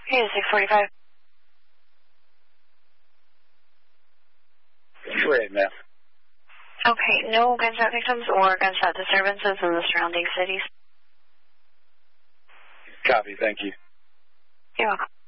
Okay, 645. 2-8, ma'am. Okay, no gunshot victims or gunshot disturbances in the surrounding cities. Copy, thank you. You're welcome.